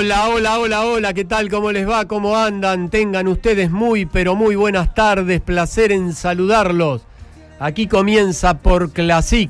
Hola, hola, hola, hola, ¿qué tal? ¿Cómo les va? ¿Cómo andan? Tengan ustedes muy, pero muy buenas tardes, placer en saludarlos. Aquí comienza por Classic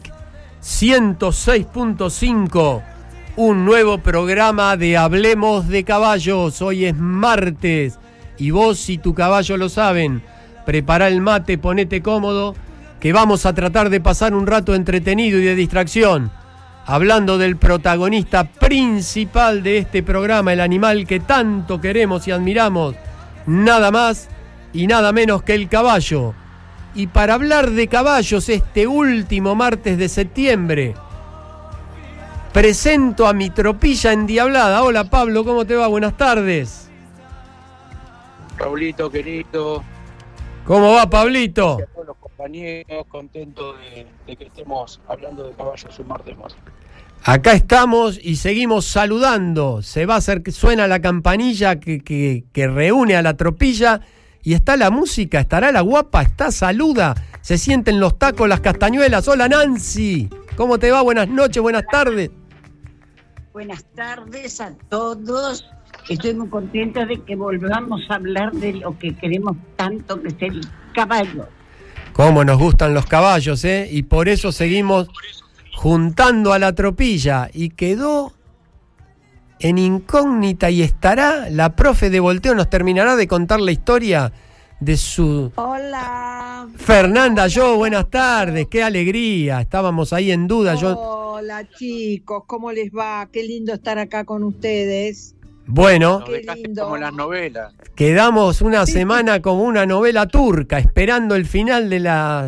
106.5, un nuevo programa de Hablemos de Caballos. Hoy es martes y vos y tu caballo lo saben. Prepara el mate, ponete cómodo, que vamos a tratar de pasar un rato entretenido y de distracción, hablando del protagonista principal de este programa, el animal que tanto queremos y admiramos, nada más y nada menos que el caballo. Y para hablar de caballos este último martes de septiembre, presento a mi tropilla endiablada. Hola Pablo, ¿cómo te va? Buenas tardes. Raulito, querido. ¿Cómo va, Pablito? A todos los compañeros, contento de que estemos hablando de caballos un martes más. Acá estamos y seguimos saludando. Se va a hacer que suena la campanilla que reúne a la tropilla y está la música, estará la guapa, está saluda, se sienten los tacos, las castañuelas. Hola Nancy, ¿cómo te va? Buenas noches, buenas tardes. Buenas tardes a todos. Estoy muy contenta de que volvamos a hablar de lo que queremos tanto, que es el caballo. Cómo nos gustan los caballos, ¿eh? Y por eso seguimos juntando a la tropilla. Y quedó en incógnita y estará la profe de volteo, nos terminará de contar la historia de su... Hola. Fernanda, yo, buenas tardes, qué alegría, estábamos ahí en duda. Hola chicos, ¿cómo les va? Qué lindo estar acá con ustedes. Bueno, Nos dejaste como en las novelas. Quedamos una semana como una novela turca, esperando el final de la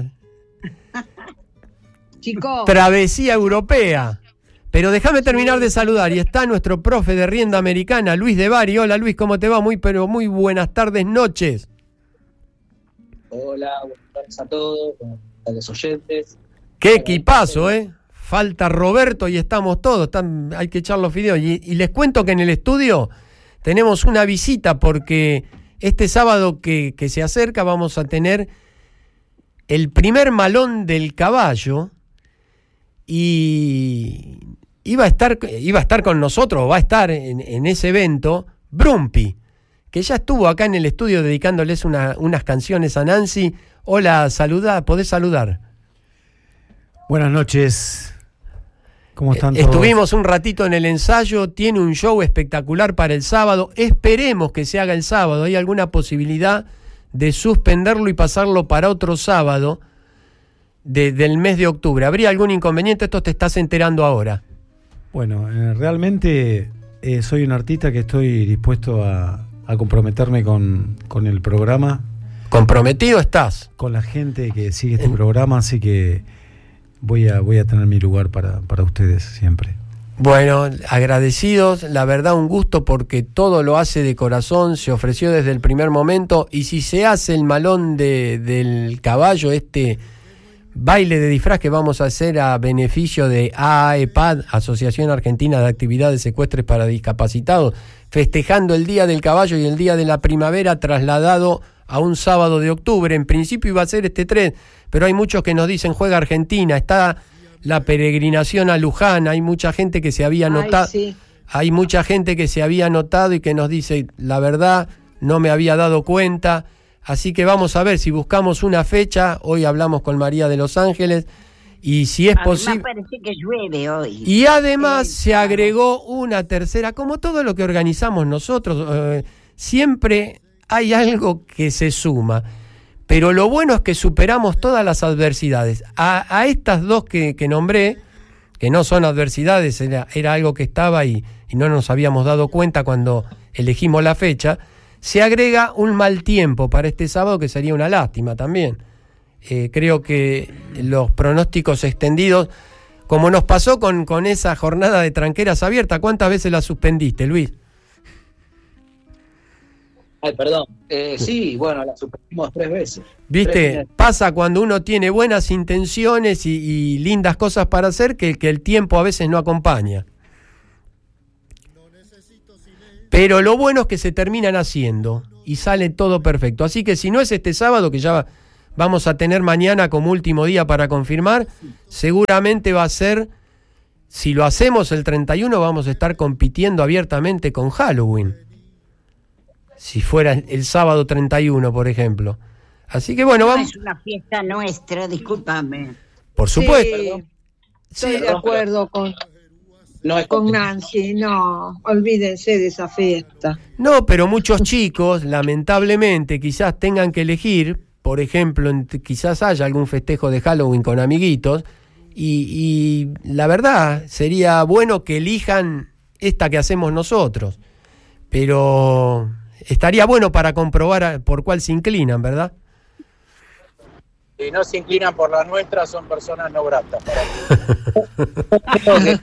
Chicos, travesía europea. Pero déjame terminar de saludar, y está nuestro profe de rienda americana, Luis de Bari. Hola Luis, ¿cómo te va? Muy, pero muy buenas tardes, noches. Hola, buenas tardes a todos, a los oyentes. Qué equipazo, ¿eh? Falta Roberto y estamos todos, hay que echar los fideos. Y les cuento que en el estudio tenemos una visita porque este sábado que se acerca vamos a tener el primer malón del caballo y iba a estar con nosotros, va a estar en ese evento, Brumpi, que ya estuvo acá en el estudio dedicándoles unas canciones a Nancy. Hola, podés saludar. Buenas noches. ¿Cómo están todos? Estuvimos un ratito en el ensayo, tiene un show espectacular para el sábado, esperemos que se haga el sábado, ¿hay alguna posibilidad de suspenderlo y pasarlo para otro sábado del mes de octubre? ¿Habría algún inconveniente? Esto te estás enterando ahora. Bueno, realmente soy un artista que estoy dispuesto a comprometerme con el programa. ¿Comprometido estás? Con la gente que sigue este programa, así que voy a tener mi lugar para ustedes siempre. Bueno, agradecidos, la verdad un gusto porque todo lo hace de corazón, se ofreció desde el primer momento, y si se hace el malón del caballo, este baile de disfraz que vamos a hacer a beneficio de AEPAD, Asociación Argentina de Actividades Ecuestres para Discapacitados, festejando el Día del Caballo y el Día de la Primavera, trasladado a un sábado de octubre. En principio iba a ser este 3, pero hay muchos que nos dicen juega Argentina, está la peregrinación a Luján, hay mucha gente que se había anotado, sí. Hay mucha gente que se había anotado y que nos dice, la verdad, no me había dado cuenta, así que vamos a ver si buscamos una fecha. Hoy hablamos con María de Los Ángeles y si es posible. Parece que llueve hoy. Y además se agregó una tercera, como todo lo que organizamos nosotros, siempre hay algo que se suma, pero lo bueno es que superamos todas las adversidades. A estas dos que nombré, que no son adversidades, era algo que estaba y no nos habíamos dado cuenta cuando elegimos la fecha, se agrega un mal tiempo para este sábado que sería una lástima también. Creo que los pronósticos extendidos, como nos pasó con esa jornada de tranqueras abiertas, ¿cuántas veces la suspendiste, Luis? Ay, perdón. Sí, bueno, la suspendimos 3 veces. ¿Viste? Pasa cuando uno tiene buenas intenciones y lindas cosas para hacer que el tiempo a veces no acompaña. Pero lo bueno es que se terminan haciendo y sale todo perfecto. Así que si no es este sábado, que ya vamos a tener mañana como último día para confirmar, seguramente va a ser si lo hacemos el 31 vamos a estar compitiendo abiertamente con Halloween. Si fuera el sábado 31, por ejemplo. Así que bueno, No vamos. es una fiesta nuestra, discúlpame. Por supuesto. Sí, estoy Sí, de acuerdo No es con Nancy, no, olvídense de esa fiesta. no, pero muchos chicos, lamentablemente, quizás tengan que elegir, por ejemplo, quizás haya algún festejo de Halloween con amiguitos, y la verdad sería bueno que elijan esta que hacemos nosotros, pero estaría bueno para comprobar por cuál se inclinan, ¿verdad? Si no se inclinan por las nuestras, son personas no gratas para mí.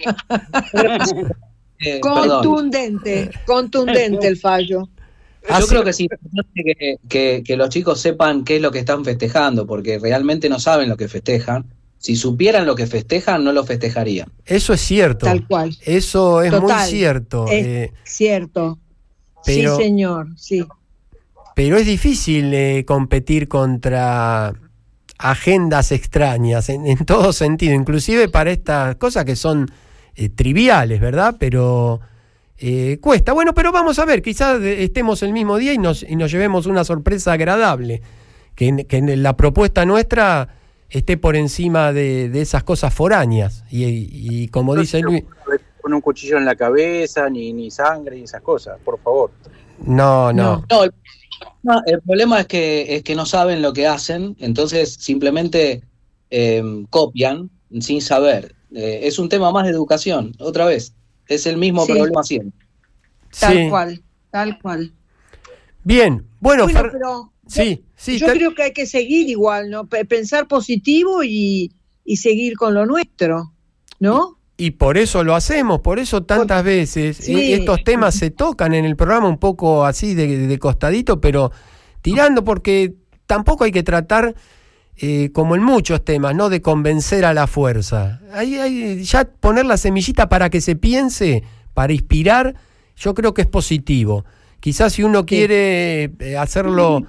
Contundente el fallo. Yo creo que es importante que los chicos sepan qué es lo que están festejando, porque realmente no saben lo que festejan. Si supieran lo que festejan, no lo festejarían. Eso es cierto. Tal cual. Eso es Total. muy cierto. Es cierto. pero- Sí, señor, sí. Pero es difícil competir contra agendas extrañas en todo sentido, inclusive para estas cosas que son triviales, ¿verdad? Pero cuesta. Bueno, pero vamos a ver, quizás estemos el mismo día y nos llevemos una sorpresa agradable, que en la propuesta nuestra esté por encima de esas cosas foráneas. Y como dice Luis... Con un cuchillo en la cabeza, ni sangre, y esas cosas, por favor. No. No, el problema es que no saben lo que hacen, entonces simplemente copian sin saber. Es un tema más de educación, otra vez. Es el mismo Sí. problema siempre. Sí. Tal cual. Bien, bueno, Pero sí, yo creo que hay que seguir igual, ¿no? Pensar positivo y seguir con lo nuestro, ¿no? Y por eso lo hacemos, por eso tantas veces Sí. estos temas se tocan en el programa un poco así de costadito, pero tirando, porque tampoco hay que tratar, como en muchos temas, ¿no?, de convencer a la fuerza. Hay ya poner la semillita para que se piense, para inspirar, yo creo que es positivo. Quizás si uno quiere hacerlo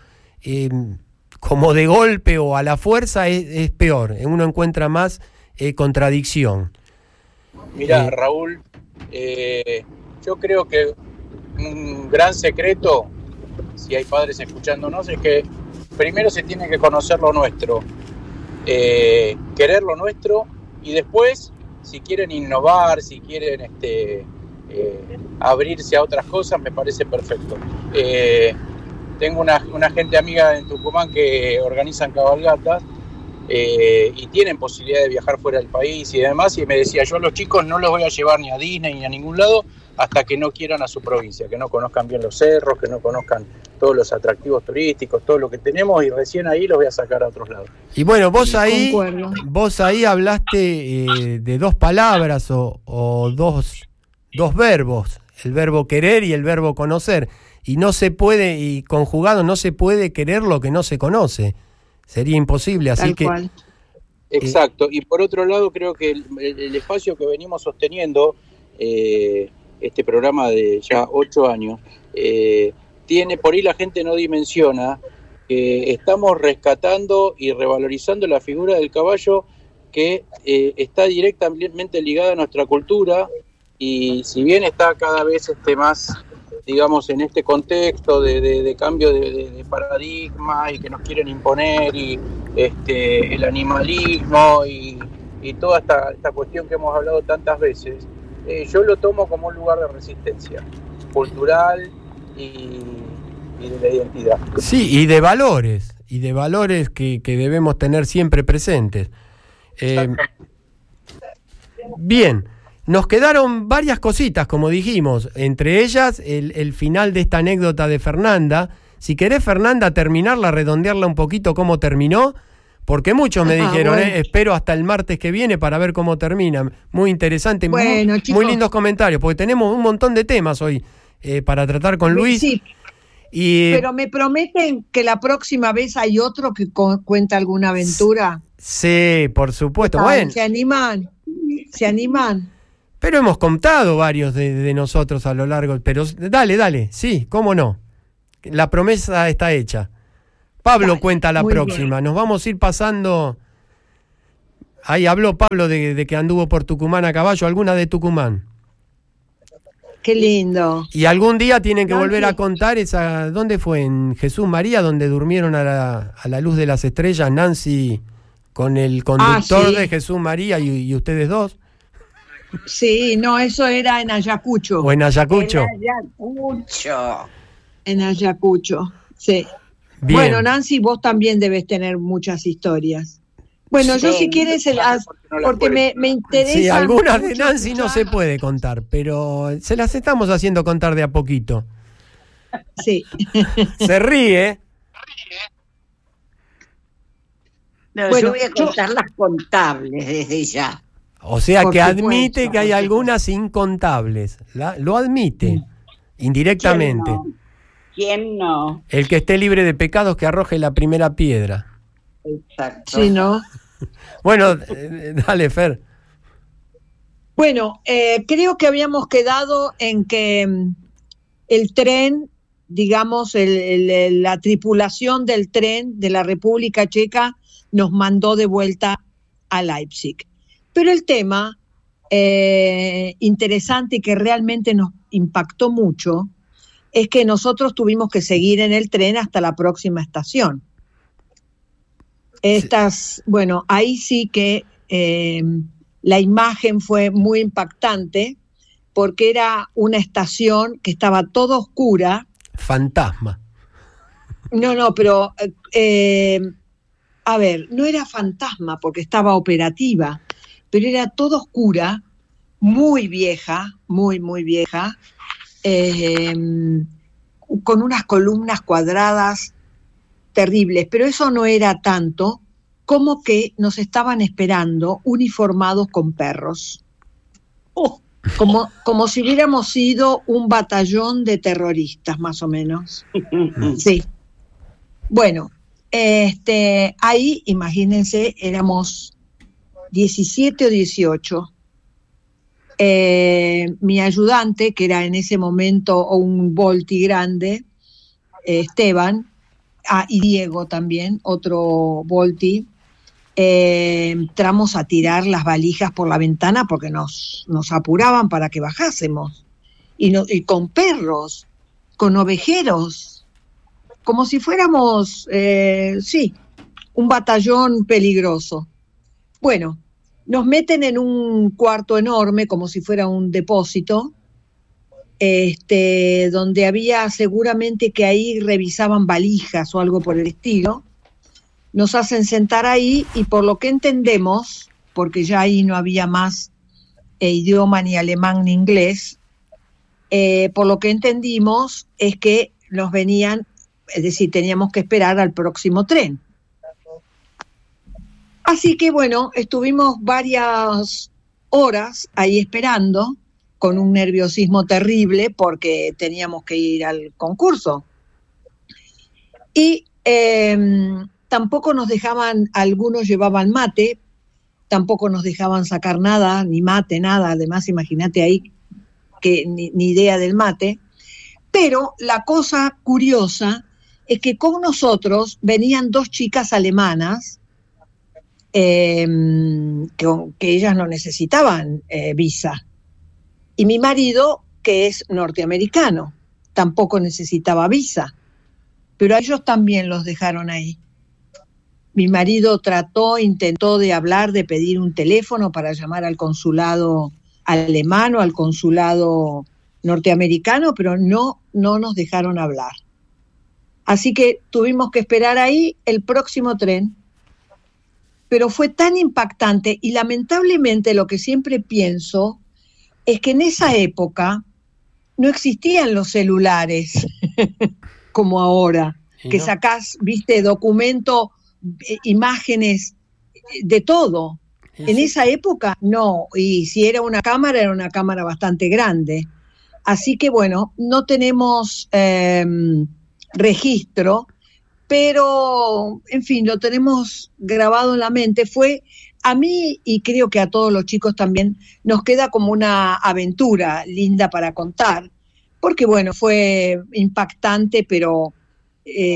como de golpe o a la fuerza es peor, uno encuentra más contradicción. Mirá, Raúl, yo creo que un gran secreto, si hay padres escuchándonos, es que primero se tiene que conocer lo nuestro, querer lo nuestro, y después, si quieren innovar, si quieren abrirse a otras cosas, me parece perfecto. Tengo una gente amiga en Tucumán que organizan cabalgatas, y tienen posibilidad de viajar fuera del país y demás, y me decía, yo a los chicos no los voy a llevar ni a Disney ni a ningún lado hasta que no quieran a su provincia, que no conozcan bien los cerros, que no conozcan todos los atractivos turísticos, todo lo que tenemos, y recién ahí los voy a sacar a otros lados. Y bueno, vos ahí hablaste de dos palabras o dos verbos, el verbo querer y el verbo conocer, y no se puede, y conjugado no se puede querer lo que no se conoce. Sería imposible, así que... Cual. Exacto, y por otro lado creo que el espacio que venimos sosteniendo, este programa de ya 8 años, tiene, por ahí la gente no dimensiona, que estamos rescatando y revalorizando la figura del caballo, que está directamente ligada a nuestra cultura, y si bien está cada vez más, digamos, en este contexto de cambio de paradigma, y que nos quieren imponer, y el animalismo y toda esta cuestión que hemos hablado tantas veces, yo lo tomo como un lugar de resistencia cultural y de la identidad. Sí, y de valores que debemos tener siempre presentes. Bien. Nos quedaron varias cositas, como dijimos, entre ellas el final de esta anécdota de Fernanda. Si querés, Fernanda, terminarla, redondearla un poquito cómo terminó, porque muchos me dijeron, bueno, espero hasta el martes que viene para ver cómo termina. Muy interesante, bueno, muy lindos comentarios, porque tenemos un montón de temas hoy para tratar con Luis. Sí, pero me prometen que la próxima vez hay otro que cuenta alguna aventura. Sí, por supuesto. Bueno. Se animan. Pero hemos contado varios de nosotros a lo largo, pero dale, sí, cómo no. La promesa está hecha. Pablo cuenta la próxima. Bien. Nos vamos a ir pasando Ahí habló Pablo de que anduvo por Tucumán a caballo, alguna de Tucumán. Qué lindo. Y algún día tienen que Nancy. volver a contar esa... ¿Dónde fue? ¿En Jesús María, donde durmieron a la luz de las estrellas, Nancy con el conductor sí. de Jesús María y ustedes dos? Sí, no, eso era en Ayacucho. ¿O en Ayacucho? En Ayacucho, sí. Bien. Bueno, Nancy, vos también debes tener muchas historias. Bueno, yo si quieres, porque me interesa. Sí, algunas de mucho Nancy no se escuchar. puede contar, pero se las estamos haciendo contar de a poquito. Sí. Se ríe. No, Bueno, yo voy a contar las contables desde ya. O sea Por que supuesto, admite que hay por algunas incontables. Lo admite, indirectamente. ¿Quién no? El que esté libre de pecados que arroje la primera piedra. Exacto. Sí, ¿no? Bueno, dale, Fer. Bueno, creo que habíamos quedado en que el tren, digamos, la tripulación del tren de la República Checa nos mandó de vuelta a Leipzig. Pero el tema interesante y que realmente nos impactó mucho es que nosotros tuvimos que seguir en el tren hasta la próxima estación. Bueno, ahí sí que la imagen fue muy impactante porque era una estación que estaba toda oscura. Fantasma. No, pero a ver, no era fantasma porque estaba operativa, pero era toda oscura, muy vieja, muy vieja, con unas columnas cuadradas terribles, pero eso no era tanto como que nos estaban esperando uniformados con perros. Como si hubiéramos sido un batallón de terroristas, más o menos. Sí. Bueno, ahí, imagínense, éramos 17 o 18. Mi ayudante, que era en ese momento un Volti grande, Esteban, y Diego también, otro Volti, entramos a tirar las valijas por la ventana porque nos apuraban para que bajásemos. Y con perros, con ovejeros, como si fuéramos, un batallón peligroso. Bueno, nos meten en un cuarto enorme, como si fuera un depósito, donde había seguramente que ahí revisaban valijas o algo por el estilo. Nos hacen sentar ahí y por lo que entendemos, porque ya ahí no había más idioma ni alemán ni inglés, por lo que entendimos es que nos venían, es decir, teníamos que esperar al próximo tren. Así que bueno, estuvimos varias horas ahí esperando, con un nerviosismo terrible porque teníamos que ir al concurso. Y tampoco nos dejaban, algunos llevaban mate, tampoco nos dejaban sacar nada, ni mate, nada, además imagínate ahí que ni idea del mate. Pero la cosa curiosa es que con nosotros venían dos chicas alemanas, que ellas no necesitaban visa. Y mi marido, que es norteamericano, tampoco necesitaba visa, pero a ellos también los dejaron ahí. Mi marido intentó de hablar, de pedir un teléfono para llamar al consulado alemán o al consulado norteamericano, pero no nos dejaron hablar. Así que tuvimos que esperar ahí el próximo tren. Pero fue tan impactante y lamentablemente lo que siempre pienso es que en esa época no existían los celulares como ahora, que sacás, viste, documento, imágenes, de todo. En esa época no, y si era una cámara bastante grande. Así que bueno, no tenemos registro, pero en fin, lo tenemos grabado en la mente. Fue a mí, y creo que a todos los chicos también, nos queda como una aventura linda para contar, porque bueno, fue impactante, pero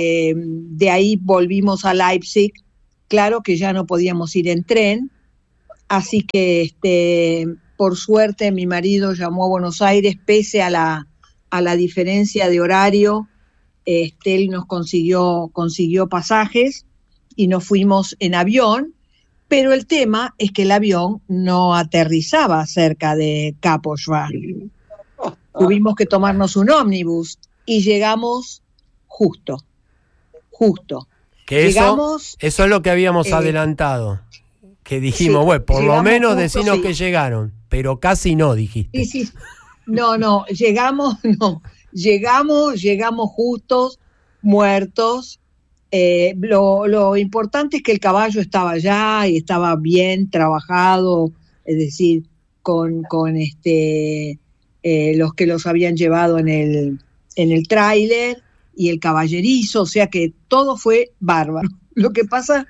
de ahí volvimos a Leipzig. Claro que ya no podíamos ir en tren, Así que por suerte mi marido llamó a Buenos Aires, pese a la diferencia de horario, él nos consiguió pasajes y nos fuimos en avión, pero el tema es que el avión no aterrizaba cerca de Kaposvár. Tuvimos que tomarnos un ómnibus y llegamos justo. Que llegamos, eso es lo que habíamos adelantado. Que dijimos, sí, bueno, por lo menos justo, decinos sí. que llegaron, pero casi no dijiste. Sí. No, llegamos justos, muertos. Lo importante es que el caballo estaba allá y estaba bien trabajado, es decir, con los que los habían llevado en el tráiler y el caballerizo, o sea que todo fue bárbaro. Lo que pasa,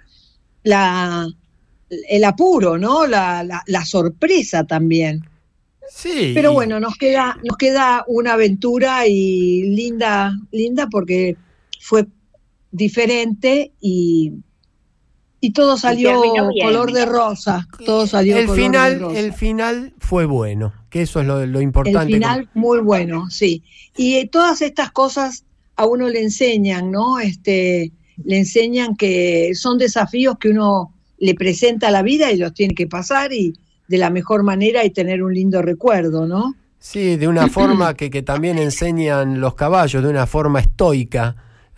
el apuro, ¿no? La sorpresa también. Sí. Pero bueno, nos queda una aventura y linda porque fue diferente y todo salió color de rosa. Todo salió el color final, de rosa. El final fue bueno, que eso es lo importante. El final muy bueno, sí. Y todas estas cosas a uno le enseñan, ¿no? Le enseñan que son desafíos que uno le presenta a la vida y los tiene que pasar y de la mejor manera y tener un lindo recuerdo, ¿no? Sí, de una forma que también enseñan los caballos, de una forma estoica.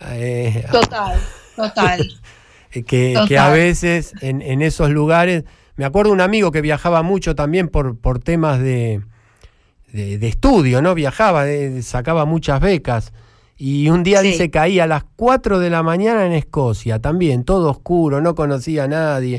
Total. Que a veces en esos lugares, me acuerdo un amigo que viajaba mucho también por temas de estudio, ¿no? Viajaba, sacaba muchas becas. Y un día dice caía a las 4 de la mañana en Escocia, también, todo oscuro, no conocía a nadie.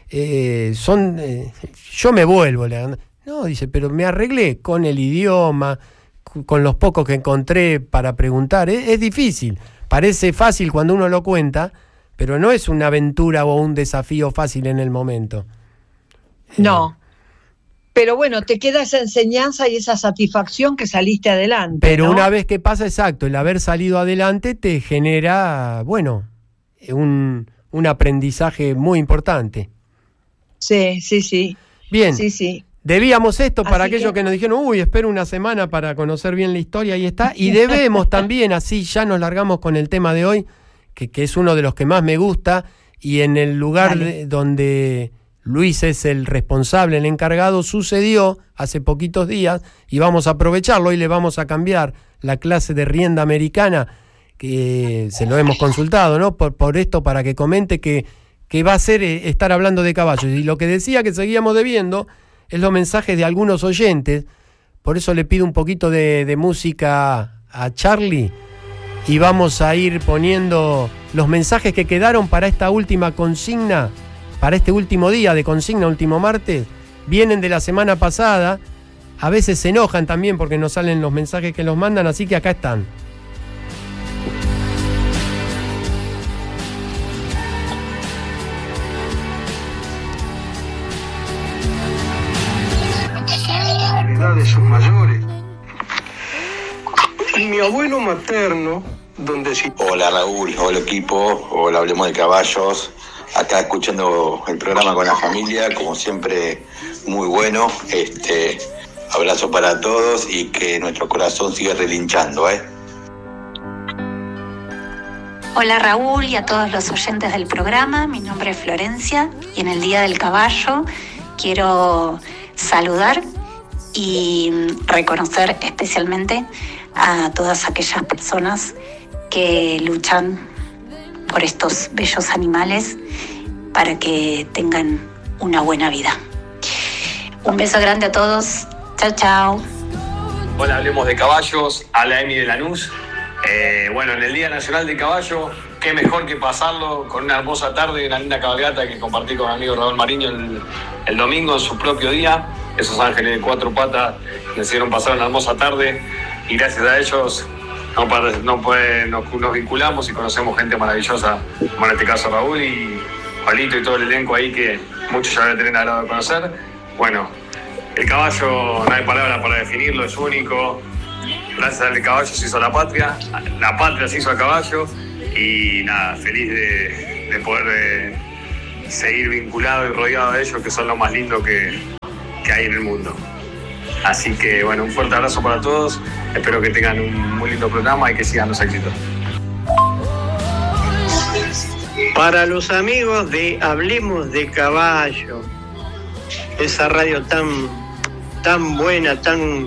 Yo me vuelvo. No, dice, pero me arreglé con el idioma, con los pocos que encontré para preguntar. Es difícil, parece fácil cuando uno lo cuenta, pero no es una aventura o un desafío fácil en el momento. No. Pero bueno, te queda esa enseñanza y esa satisfacción que saliste adelante. Pero ¿no? una vez que pasa, exacto, el haber salido adelante te genera, bueno, un aprendizaje muy importante. Sí. Bien, Sí. debíamos esto para Así aquellos que nos dijeron, espero una semana para conocer bien la historia, ahí está. Y debemos también, así ya nos largamos con el tema de hoy, que es uno de los que más me gusta, y en el lugar donde Luis es el responsable, el encargado, sucedió hace poquitos días y vamos a aprovecharlo y le vamos a cambiar la clase de rienda americana, que se lo hemos consultado, ¿no? Por esto, para que comente que va a ser estar hablando de caballos. Y lo que decía que seguíamos debiendo es los mensajes de algunos oyentes, por eso le pido un poquito de música a Charlie y vamos a ir poniendo los mensajes que quedaron para esta última consigna. Para este último día de consigna, último martes, vienen de la semana pasada, a veces se enojan también porque no salen los mensajes que los mandan, así que acá están. De sus mayores. Y mi abuelo materno, donde sí. Hola Raúl, hola equipo, hola Hablemos de Caballos. Acá escuchando el programa con la familia, como siempre, muy bueno. Abrazo para todos y que nuestro corazón siga relinchando, Hola Raúl y a todos los oyentes del programa, mi nombre es Florencia y en el Día del Caballo quiero saludar y reconocer especialmente a todas aquellas personas que luchan por estos bellos animales para que tengan una buena vida. Un beso grande a todos. Chao. Hola, Hablemos de Caballos, a la Emi de Lanús. Bueno, en el Día Nacional del Caballo, qué mejor que pasarlo con una hermosa tarde y una linda cabalgata que compartí con mi amigo Raúl Mariño el domingo en su propio día. Esos ángeles de 4 patas me hicieron pasar una hermosa tarde y gracias a ellos nos vinculamos y conocemos gente maravillosa, como en este caso Raúl y Palito y todo el elenco ahí que muchos ya deben tener agrado de conocer. Bueno, el caballo, no hay palabra para definirlo, es único. Gracias al caballo se hizo la patria se hizo al caballo y nada, feliz de poder seguir vinculado y rodeado de ellos, que son lo más lindo que hay en el mundo. Así que bueno, un fuerte abrazo para todos, espero que tengan un muy lindo programa y que sigan los éxitos. Para los amigos de Hablemos de Caballo, esa radio tan buena, tan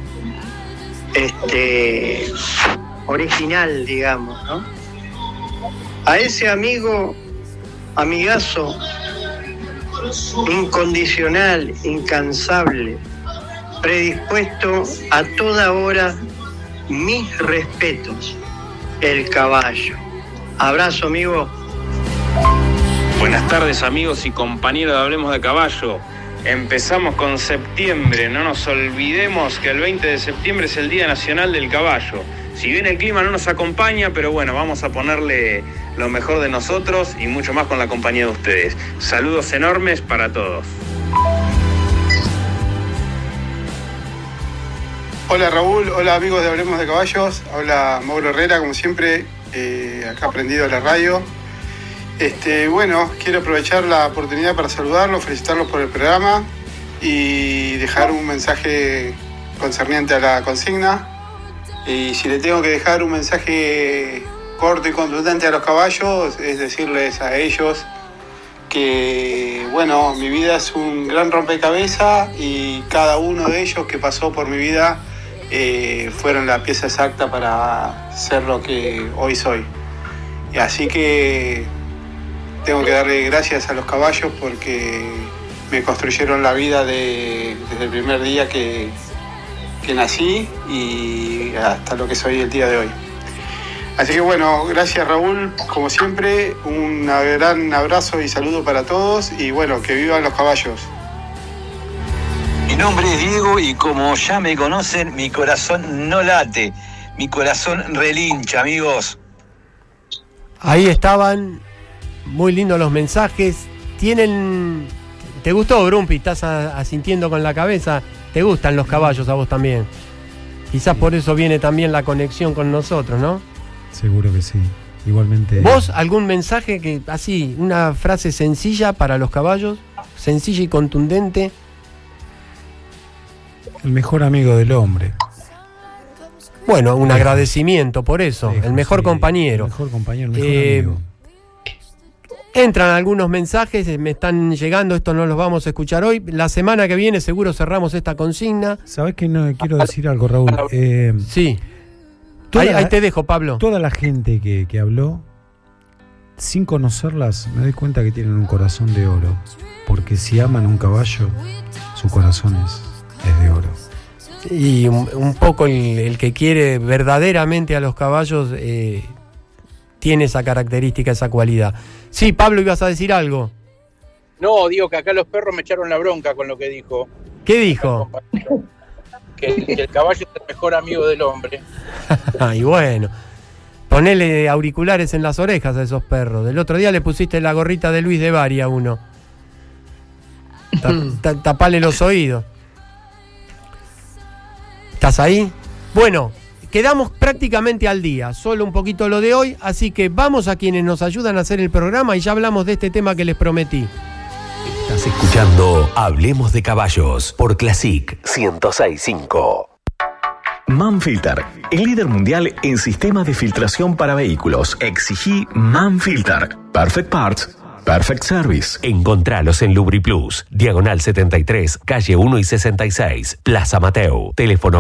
original, digamos, ¿no? A ese amigazo incondicional, incansable, predispuesto a toda hora, mis respetos, el caballo. Abrazo, amigo. Buenas tardes, amigos y compañeros de Hablemos de Caballo. Empezamos con septiembre, no nos olvidemos que el 20 de septiembre es el Día Nacional del Caballo. Si bien el clima no nos acompaña, pero bueno, vamos a ponerle lo mejor de nosotros y mucho más con la compañía de ustedes. Saludos enormes para todos. Hola Raúl, hola amigos de Hablemos de Caballos, habla Mauro Herrera, como siempre, acá prendido a la radio. Bueno, quiero aprovechar la oportunidad para saludarlos, felicitarlos por el programa y dejar un mensaje concerniente a la consigna. Y si le tengo que dejar un mensaje corto y contundente a los caballos, es decirles a ellos que, bueno, mi vida es un gran rompecabezas y cada uno de ellos que pasó por mi vida fueron la pieza exacta para ser lo que hoy soy. Y así que tengo que darle gracias a los caballos porque me construyeron la vida desde el primer día que nací y hasta lo que soy el día de hoy. Así que bueno, gracias Raúl, como siempre, un gran abrazo y saludo para todos y bueno, que vivan los caballos. Mi nombre es Diego y como ya me conocen, mi corazón no late, mi corazón relincha, amigos. Ahí estaban, muy lindos los mensajes. ¿Te gustó, Brumpi? ¿Estás asintiendo con la cabeza? ¿Te gustan los caballos a vos también? Quizás por eso viene también la conexión con nosotros, ¿no? Seguro que sí. Igualmente. ¿Vos algún mensaje que, así, una frase sencilla para los caballos? Sencilla y contundente. El mejor amigo del hombre. Bueno, un agradecimiento por eso. El mejor compañero. El mejor compañero, el mejor amigo. Entran algunos mensajes, me están llegando, estos no los vamos a escuchar hoy. La semana que viene seguro cerramos esta consigna. ¿Sabés que no quiero decir algo, Raúl? Sí. Ahí te dejo, Pablo. Toda la gente que habló, sin conocerlas, me doy cuenta que tienen un corazón de oro. Porque si aman un caballo, su corazón es de oro. Y un poco el que quiere verdaderamente a los caballos tiene esa característica, esa cualidad. Sí, Pablo, ibas a decir algo. No, digo que acá los perros me echaron la bronca con lo que dijo. ¿Qué dijo? Que el caballo es el mejor amigo del hombre. Y bueno, ponele auriculares en las orejas a esos perros. Del otro día le pusiste la gorrita de Luis de Bari a uno. Tapale los oídos. ¿Estás ahí? Bueno, quedamos prácticamente al día, solo un poquito lo de hoy, así que vamos a quienes nos ayudan a hacer el programa y ya hablamos de este tema que les prometí. Estás escuchando Hablemos de Caballos por Classic 106.5. Manfilter, el líder mundial en sistemas de filtración para vehículos. Exigí Manfilter. Perfect Parts, Perfect Service. Encontralos en LubriPlus, Diagonal 73, calle 1 y 66, Plaza Mateu. Teléfono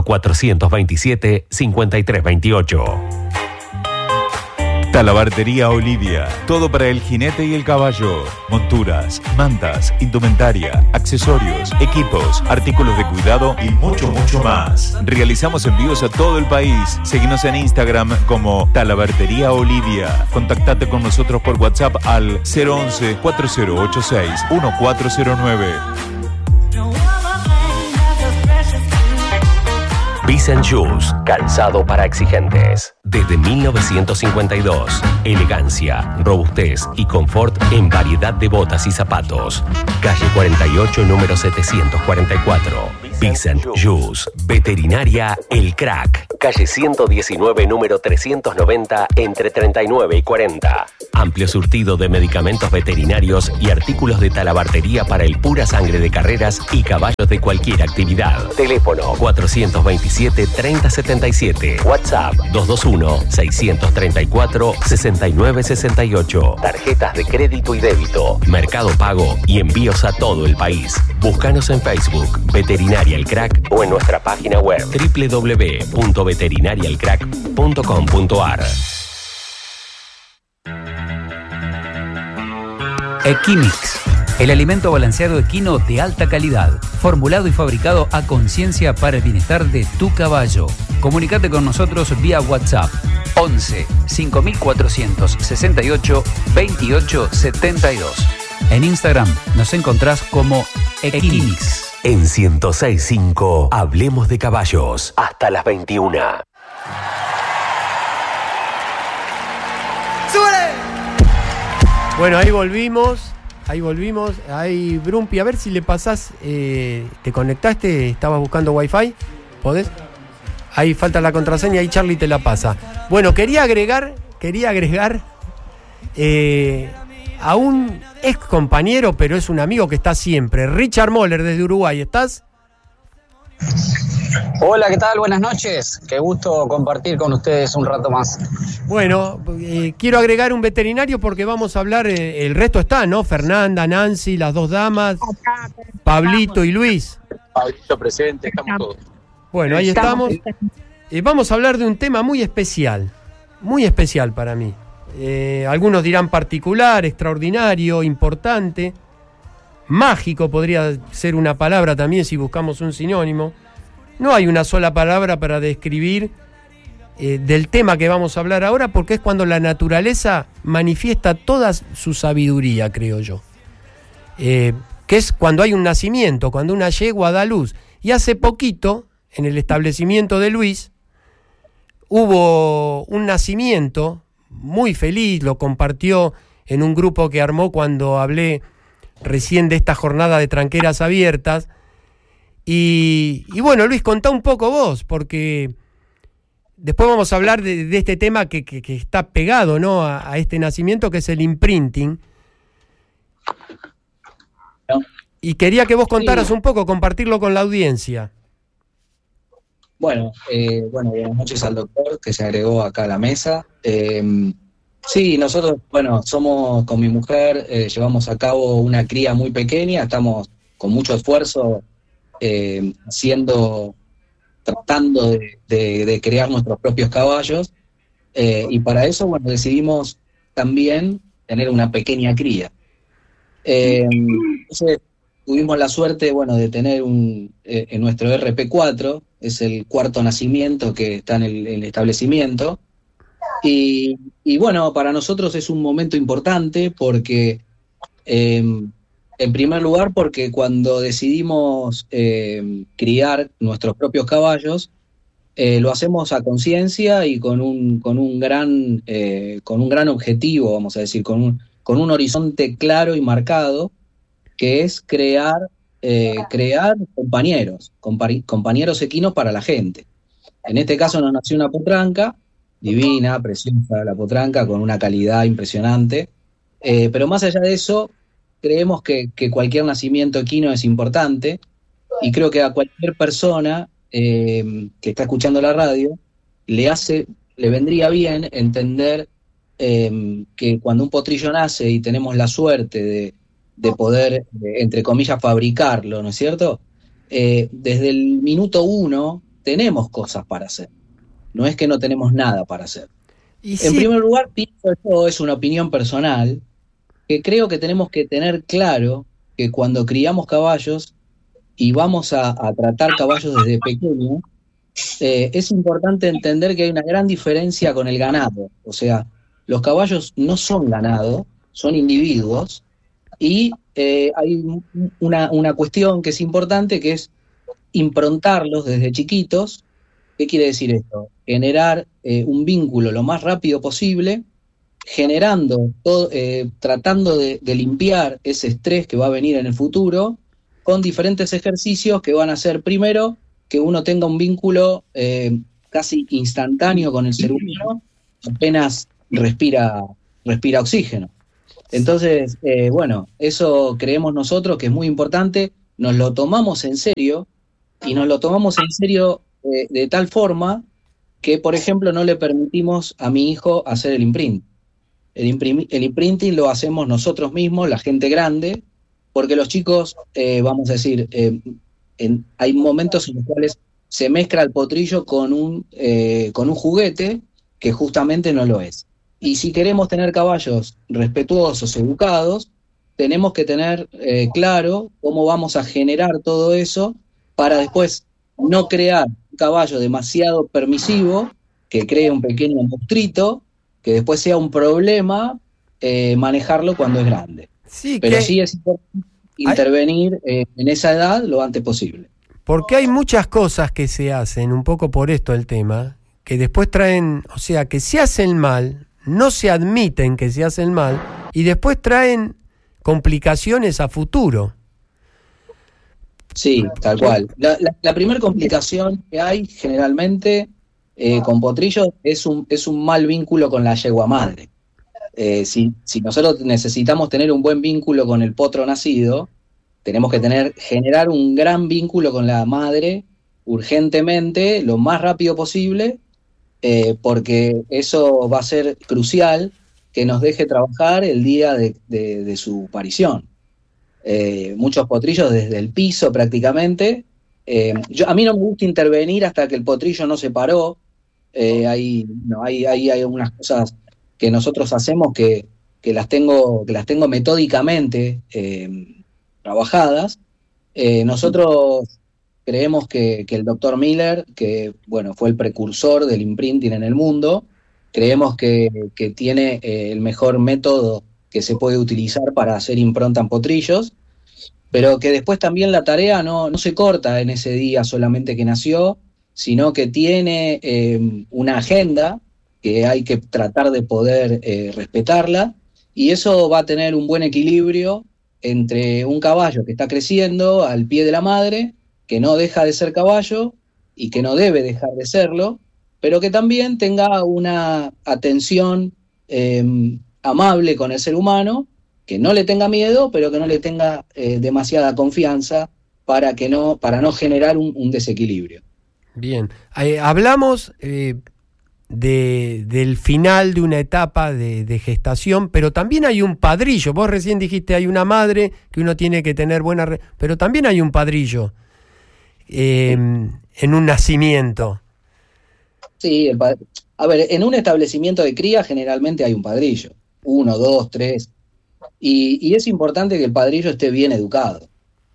427-5328. Talabartería Olivia, todo para el jinete y el caballo. Monturas, mantas, indumentaria, accesorios, equipos, artículos de cuidado y mucho, mucho más. Realizamos envíos a todo el país. Síguenos en Instagram como Talabartería Olivia. Contactate con nosotros por WhatsApp al 011-4086-1409. Peace Shoes, calzado para exigentes. Desde 1952, elegancia, robustez y confort en variedad de botas y zapatos. Calle 48, número 744. Peace Shoes, Veterinaria El Crack. calle 119, número 390, entre 39 y 40. Amplio surtido de medicamentos veterinarios y artículos de talabartería para el pura sangre de carreras y caballos de cualquier actividad. Teléfono 427-3077. WhatsApp 221-634-6968. Tarjetas de crédito y débito, Mercado Pago y envíos a todo el país. Búscanos en Facebook, Veterinaria El Crack, o en nuestra página web www.veterinarialcrack.com.ar. Equimix, el alimento balanceado equino de alta calidad, formulado y fabricado a conciencia para el bienestar de tu caballo. Comunicate con nosotros vía WhatsApp 11 5468 2872. En Instagram nos encontrás como Equimix. En 106.5 Hablemos de Caballos hasta las 21. Bueno, ahí volvimos. Ahí, Brumpi, a ver si le pasás, ¿te conectaste? ¿Estabas buscando Wi-Fi? ¿Podés? Ahí falta la contraseña y Charlie te la pasa. Bueno, quería agregar a un ex compañero, pero es un amigo que está siempre. Richard Moller, desde Uruguay, ¿estás? Hola, ¿qué tal? Buenas noches. Qué gusto compartir con ustedes un rato más. Bueno, quiero agregar un veterinario porque vamos a hablar, el resto está, ¿no? Fernanda, Nancy, las dos damas, Pablito y Luis. Pablito presente, estamos todos. Bueno, ahí estamos. Vamos a hablar de un tema muy especial para mí. Algunos dirán particular, extraordinario, importante, mágico podría ser una palabra también si buscamos un sinónimo. No hay una sola palabra para describir del tema que vamos a hablar ahora, porque es cuando la naturaleza manifiesta toda su sabiduría, creo yo. Que es cuando hay un nacimiento, cuando una yegua da luz. Y hace poquito, en el establecimiento de Luis, hubo un nacimiento muy feliz, lo compartió en un grupo que armó cuando hablé recién de esta jornada de tranqueras abiertas. Y bueno, Luis, contá un poco vos, porque después vamos a hablar de este tema que está pegado, ¿no?, a este nacimiento, que es el imprinting. Y quería que vos contaras un poco, compartirlo con la audiencia. Bueno, buenas noches al doctor que se agregó acá a la mesa. Sí, nosotros, somos con mi mujer, llevamos a cabo una cría muy pequeña, estamos con mucho esfuerzo tratando de crear nuestros propios caballos, y para eso, decidimos también tener una pequeña cría. Entonces, tuvimos la suerte, de tener en nuestro RP4, es el cuarto nacimiento que está en el establecimiento, y para nosotros es un momento importante porque, en primer lugar, porque cuando decidimos criar nuestros propios caballos, lo hacemos a conciencia y con un gran objetivo, vamos a decir, con un horizonte claro y marcado, que es crear compañeros equinos para la gente. En este caso nos nació una potranca, divina, preciosa la potranca, con una calidad impresionante, pero más allá de eso, creemos que cualquier nacimiento equino es importante, y creo que a cualquier persona que está escuchando la radio le vendría bien entender que cuando un potrillo nace y tenemos la suerte de poder, entre comillas, fabricarlo, ¿no es cierto? Desde el minuto 1 tenemos cosas para hacer. No es que no tenemos nada para hacer. En primer lugar, pienso, esto es una opinión personal, que creo que tenemos que tener claro que cuando criamos caballos y vamos a tratar caballos desde pequeños, es importante entender que hay una gran diferencia con el ganado. O sea, los caballos no son ganado, son individuos, y hay una cuestión que es importante, que es improntarlos desde chiquitos. ¿Qué quiere decir esto? Generar un vínculo lo más rápido posible, tratando de limpiar ese estrés que va a venir en el futuro, con diferentes ejercicios que van a hacer, primero, que uno tenga un vínculo casi instantáneo con el ser humano, apenas respira oxígeno. Entonces, bueno, eso creemos nosotros que es muy importante, nos lo tomamos en serio, y nos lo tomamos en serio de tal forma que, por ejemplo, no le permitimos a mi hijo hacer el imprint. El imprinting lo hacemos nosotros mismos, la gente grande, porque los chicos, vamos a decir, hay momentos en los cuales se mezcla el potrillo con un juguete que justamente no lo es. Y si queremos tener caballos respetuosos, educados, tenemos que tener claro cómo vamos a generar todo eso para después no crear un caballo demasiado permisivo, que cree un pequeño monstruito, que después sea un problema manejarlo cuando es grande. Sí, pero sí es importante intervenir en esa edad lo antes posible. Porque hay muchas cosas que se hacen, un poco por esto el tema, que después traen, o sea, que se hacen mal, no se admiten que se hacen mal, y después traen complicaciones a futuro. Sí, tal cual. La primera complicación que hay generalmente con potrillos es un mal vínculo con la yegua madre. Si nosotros necesitamos tener un buen vínculo con el potro nacido, tenemos que generar un gran vínculo con la madre urgentemente, lo más rápido posible, porque eso va a ser crucial que nos deje trabajar el día de su parición. Muchos potrillos desde el piso prácticamente. A mí no me gusta intervenir hasta que el potrillo no se paró. Hay algunas cosas que nosotros hacemos que las tengo metódicamente trabajadas. Nosotros creemos que el doctor Miller, que bueno, fue el precursor del imprinting en el mundo, creemos que tiene el mejor método que se puede utilizar para hacer impronta en potrillos, pero que después también la tarea no se corta en ese día solamente que nació, sino que tiene una agenda que hay que tratar de poder respetarla, y eso va a tener un buen equilibrio entre un caballo que está creciendo al pie de la madre, que no deja de ser caballo y que no debe dejar de serlo, pero que también tenga una atención amable con el ser humano, que no le tenga miedo, pero que no le tenga demasiada confianza para no generar un desequilibrio. Bien, hablamos del final de una etapa de gestación, pero también hay un padrillo. Vos recién dijiste hay una madre que uno tiene que tener buena, pero también hay un padrillo en un nacimiento. Sí, a ver, en un establecimiento de cría generalmente hay un padrillo, 1, 2, 3, y es importante que el padrillo esté bien educado.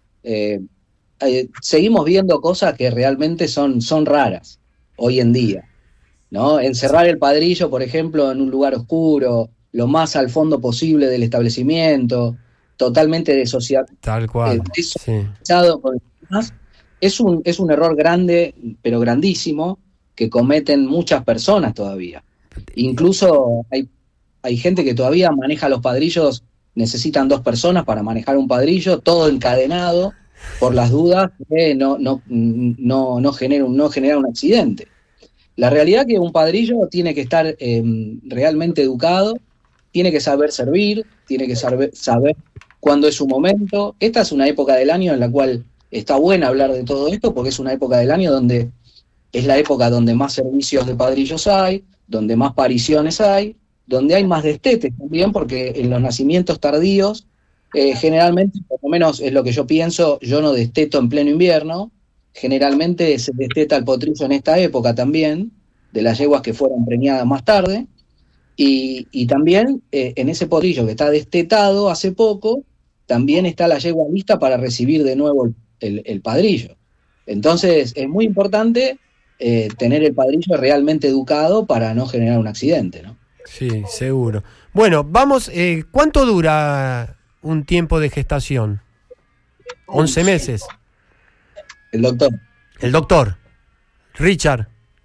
Seguimos viendo cosas que realmente son raras hoy en día, ¿no? Encerrar el padrillo, por ejemplo, en un lugar oscuro, lo más al fondo posible del establecimiento, totalmente desociado. Tal cual. Desociado con los demás, es un error grande, pero grandísimo, que cometen muchas personas todavía. Incluso hay gente que todavía maneja los padrillos, necesitan 2 personas para manejar un padrillo, todo encadenado, por las dudas que no genera un accidente. La realidad es que un padrillo tiene que estar realmente educado, tiene que saber servir, tiene que saber cuándo es su momento. Esta es una época del año en la cual está buena hablar de todo esto, porque es una época del año donde es la época donde más servicios de padrillos hay, donde más pariciones hay, donde hay más destetes también, porque en los nacimientos tardíos, generalmente, por lo menos es lo que yo pienso, yo no desteto en pleno invierno, generalmente se desteta el potrillo en esta época también, de las yeguas que fueron preñadas más tarde, y también en ese potrillo que está destetado hace poco, también está la yegua lista para recibir de nuevo el padrillo. Entonces es muy importante tener el padrillo realmente educado para no generar un accidente, ¿no? Sí, seguro. Bueno, vamos, ¿cuánto dura un tiempo de gestación? 11 meses. El doctor. Richard.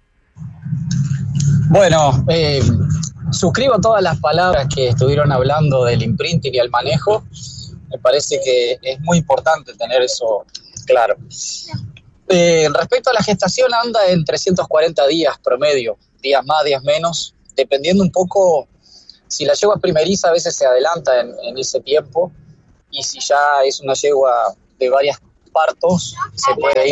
Bueno, suscribo todas las palabras que estuvieron hablando del imprinting y el manejo. Me parece que es muy importante tener eso claro. Respecto a la gestación, anda en 340 días promedio, días más, días menos, dependiendo un poco. Si la yegua es primeriza, a veces se adelanta en ese tiempo, y si ya es una yegua de varios partos, se puede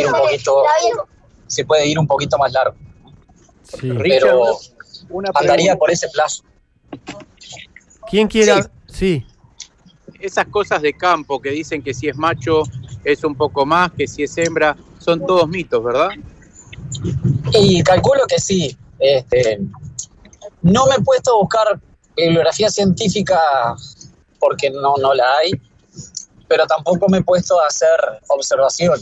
ir un poquito más largo. Sí. Pero una andaría por ese plazo. ¿Quién quiera? Sí. Esas cosas de campo que dicen que si es macho es un poco más, que si es hembra, son todos mitos, ¿verdad? Y calculo que sí. No me he puesto a buscar bibliografía científica porque no la hay, pero tampoco me he puesto a hacer observación.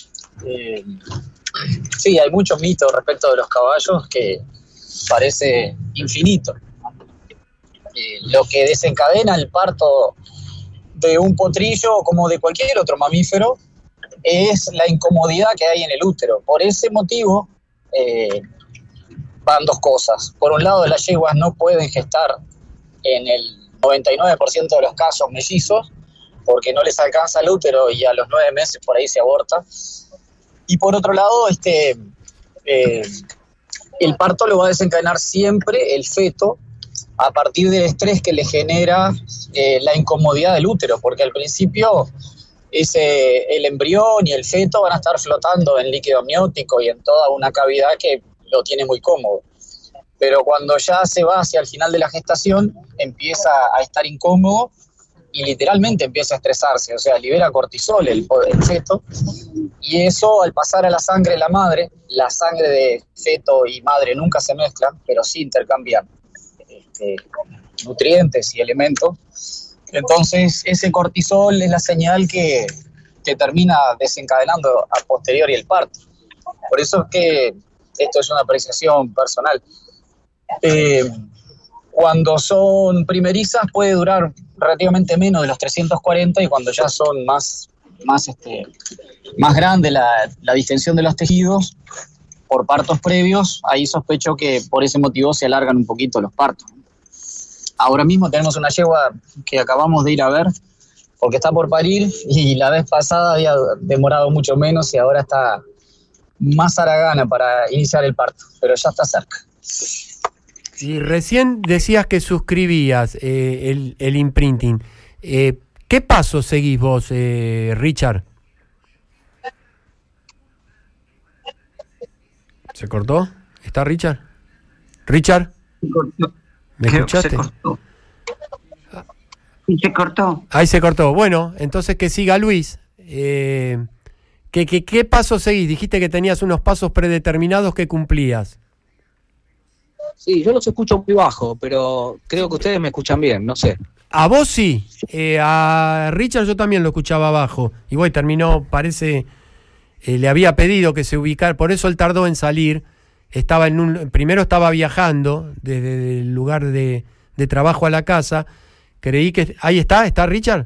Sí, hay muchos mitos respecto de los caballos que parece infinito. Lo que desencadena el parto de un potrillo, como de cualquier otro mamífero, es la incomodidad que hay en el útero. Por ese motivo van dos cosas. Por un lado, las yeguas no pueden gestar en el 99% de los casos mellizos, porque no les alcanza el útero y a los 9 meses por ahí se aborta. Y por otro lado, el parto lo va a desencadenar siempre el feto a partir del estrés que le genera la incomodidad del útero, porque al principio el embrión y el feto van a estar flotando en líquido amniótico y en toda una cavidad que lo tiene muy cómodo. Pero cuando ya se va hacia el final de la gestación, empieza a estar incómodo y literalmente empieza a estresarse, o sea, libera cortisol el feto, y eso al pasar a la sangre de la madre, la sangre de feto y madre nunca se mezclan, pero sí intercambian nutrientes y elementos. Entonces ese cortisol es la señal que termina desencadenando a posteriori el parto. Por eso es que esto es una apreciación personal. Cuando son primerizas puede durar relativamente menos de los 340, y cuando ya son más grande la distensión de los tejidos por partos previos, ahí sospecho que por ese motivo se alargan un poquito los partos. Ahora mismo tenemos una yegua que acabamos de ir a ver porque está por parir, y la vez pasada había demorado mucho menos y ahora está más haragana para iniciar el parto, pero ya está cerca. Y recién decías que suscribías el imprinting. ¿Qué pasos seguís vos, Richard? ¿Se cortó? ¿Está Richard? ¿Richard? ¿Me escuchaste? Se cortó. Sí, se cortó. Ahí se cortó. Bueno, entonces que siga Luis. ¿Qué pasos seguís? Dijiste que tenías unos pasos predeterminados que cumplías. Sí, yo los escucho muy bajo, pero creo que ustedes me escuchan bien, no sé. A vos sí, a Richard yo también lo escuchaba bajo. Y bueno, terminó, parece, le había pedido que se ubicara, por eso él tardó en salir. Primero estaba viajando desde el lugar de trabajo a la casa. Creí que... Ahí está Richard.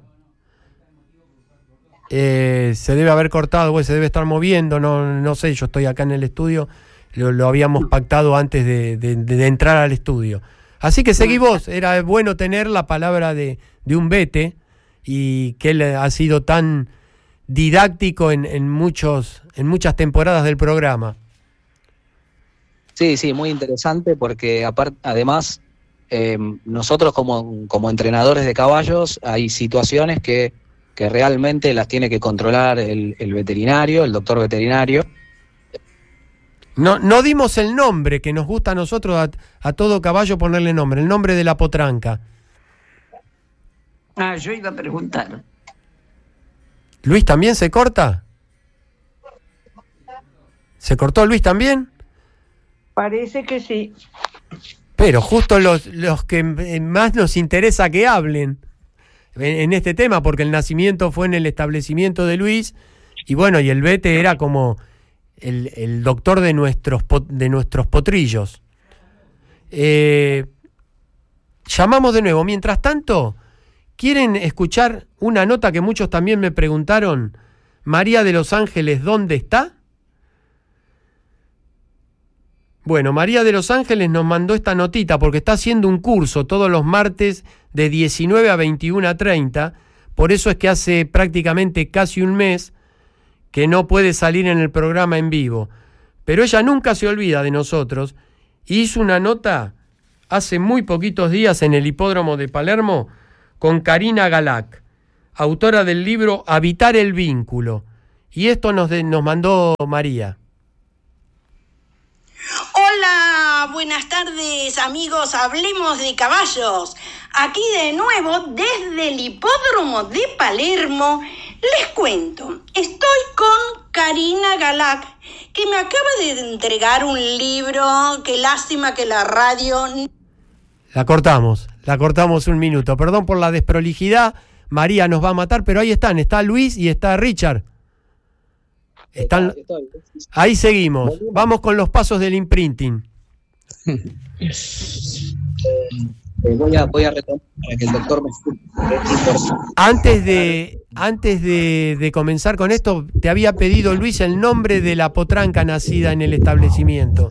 Se debe haber cortado, se debe estar moviendo, no sé, yo estoy acá en el estudio. Lo habíamos pactado antes de entrar al estudio. Así que seguí vos. Era bueno tener la palabra de un vete, y que él ha sido tan didáctico en muchas temporadas del programa. Sí, muy interesante, porque además nosotros como entrenadores de caballos hay situaciones que realmente las tiene que controlar el veterinario, el doctor veterinario. No dimos el nombre que nos gusta a nosotros, a todo caballo ponerle nombre, el nombre de la potranca. Yo iba a preguntar. ¿Luis también se corta? ¿Se cortó Luis también? Parece que sí. Pero justo los que más nos interesa que hablen en este tema, porque el nacimiento fue en el establecimiento de Luis, y bueno, y el vete era como el doctor de nuestros potrillos. Llamamos de nuevo. Mientras tanto, ¿quieren escuchar una nota que muchos también me preguntaron? María de Los Ángeles, ¿dónde está? Bueno, María de Los Ángeles nos mandó esta notita porque está haciendo un curso todos los martes de 19 a 21:30. Por eso es que hace prácticamente casi un mes que no puede salir en el programa en vivo, pero ella nunca se olvida de nosotros. Hizo una nota hace muy poquitos días en el hipódromo de Palermo con Karina Galac, autora del libro Habitar el Vínculo. Y esto nos mandó María. Hola, buenas tardes amigos, hablemos de caballos. Aquí de nuevo desde el hipódromo de Palermo les cuento. Estoy con Karina Galac, que me acaba de entregar un libro. Qué lástima que la radio... La cortamos un minuto. Perdón por la desprolijidad, María nos va a matar, pero ahí están, está Luis y está Richard. Ahí seguimos. Vamos con los pasos del imprinting. Voy a retomar para que el doctor me escuche. Antes de comenzar con esto, te había pedido, Luis, el nombre de la potranca nacida en el establecimiento.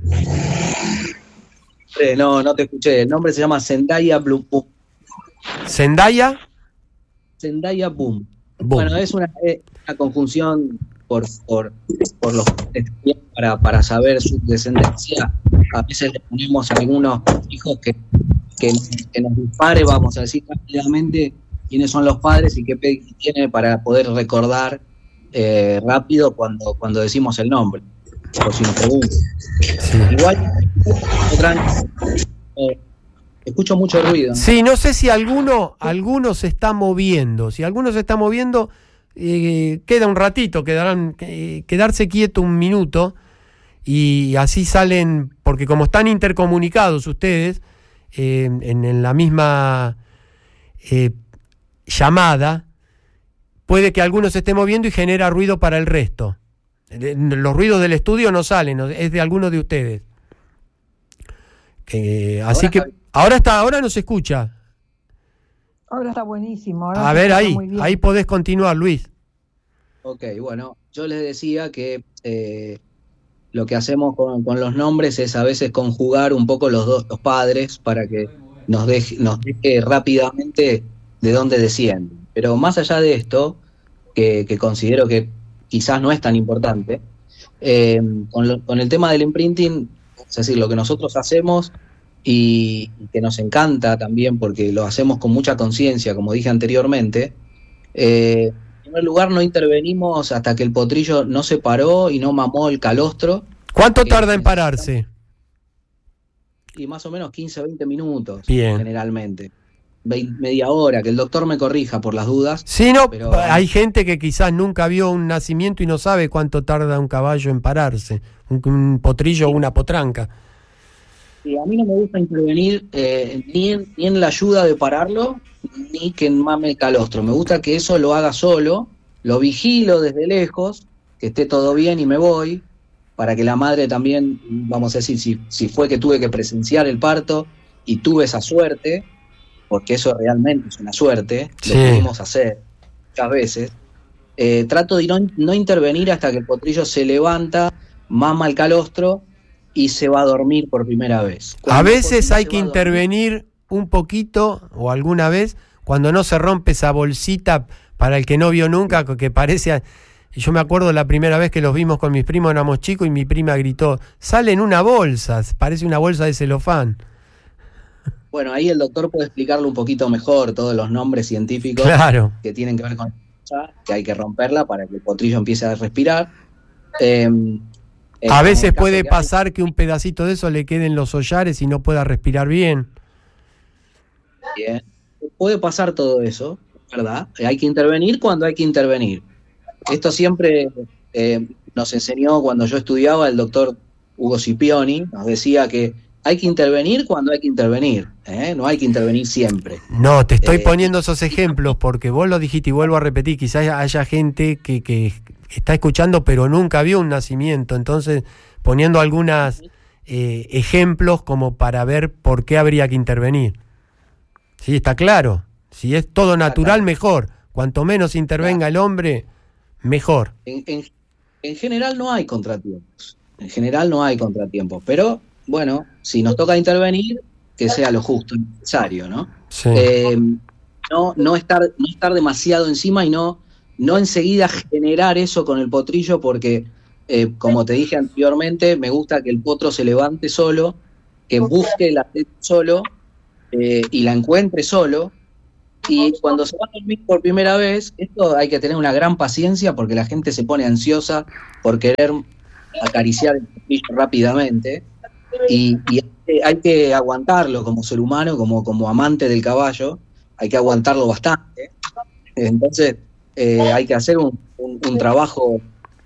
No te escuché. El nombre se llama Zendaya Boom. ¿Zendaya? Zendaya Boom. Bueno, es una conjunción por los para saber su descendencia. A veces le ponemos a algunos hijos que nos dispare, vamos a decir rápidamente quiénes son los padres y qué tiene para poder recordar rápido cuando decimos el nombre, por si nos preguntan. Sí. Igual escucho mucho ruido, ¿no? Sí, no sé si alguno se está moviendo. Si alguno se está moviendo, queda un ratito, quedarse quieto un minuto y así salen, porque como están intercomunicados ustedes en la misma llamada, puede que alguno se esté moviendo y genera ruido para el resto. Los ruidos del estudio no salen, es de alguno de ustedes. Así que ahora no se escucha. Ahora está buenísimo. A ver, ahí podés continuar, Luis. Ok, bueno, yo les decía que lo que hacemos con los nombres es a veces conjugar un poco los padres para que nos deje rápidamente de dónde descienden. Pero más allá de esto, que considero que quizás no es tan importante, con el tema del imprinting, es decir, lo que nosotros hacemos y que nos encanta también porque lo hacemos con mucha conciencia, como dije anteriormente, en primer lugar no intervenimos hasta que el potrillo no se paró y no mamó el calostro. ¿Cuánto tarda en pararse? Y más o menos 15-20 minutos. Bien. Generalmente. Media hora, que el doctor me corrija por las dudas. Sí, no, pero hay gente que quizás nunca vio un nacimiento y no sabe cuánto tarda un caballo en pararse, un potrillo o una potranca. Sí, a mí no me gusta intervenir ni en la ayuda de pararlo, ni que mame el calostro. Me gusta que eso lo haga solo, lo vigilo desde lejos, que esté todo bien y me voy, para que la madre también, vamos a decir, si fue que tuve que presenciar el parto y tuve esa suerte, porque eso realmente es una suerte, sí, lo pudimos hacer muchas veces, trato de no intervenir hasta que el potrillo se levanta, mama el calostro y se va a dormir por primera vez. A veces hay que intervenir un poquito, o alguna vez, cuando no se rompe esa bolsita, para el que no vio nunca, que parece... Yo me acuerdo la primera vez que los vimos con mis primos, éramos chicos, y mi prima gritó, sale en una bolsa, parece una bolsa de celofán. Bueno, ahí el doctor puede explicarlo un poquito mejor, todos los nombres científicos, claro, que tienen que ver con que hay que romperla para que el potrillo empiece a respirar. A veces puede pasar que un pedacito de eso le quede en los hollares y no pueda respirar bien. Bien, puede pasar todo eso, ¿verdad? Hay que intervenir cuando hay que intervenir. Esto siempre nos enseñó cuando yo estudiaba el doctor Hugo Scipioni, nos decía que hay que intervenir cuando hay que intervenir, no hay que intervenir siempre. No, te estoy poniendo esos ejemplos porque vos lo dijiste y vuelvo a repetir, quizás haya gente que está escuchando pero nunca vio un nacimiento, entonces poniendo algunos ejemplos como para ver por qué habría que intervenir. Sí, está claro, si es todo natural mejor, cuanto menos intervenga el hombre, mejor. En general no hay contratiempos, pero bueno, si nos toca intervenir, que sea lo justo y necesario, ¿no? Sí. No estar demasiado encima y no no enseguida generar eso con el potrillo porque, como te dije anteriormente, me gusta que el potro se levante solo, que busque la teta solo y la encuentre solo. Y cuando se va a dormir por primera vez, esto hay que tener una gran paciencia porque la gente se pone ansiosa por querer acariciar el potrillo rápidamente y hay que aguantarlo como ser humano, como amante del caballo, hay que aguantarlo bastante. Entonces hay que hacer un trabajo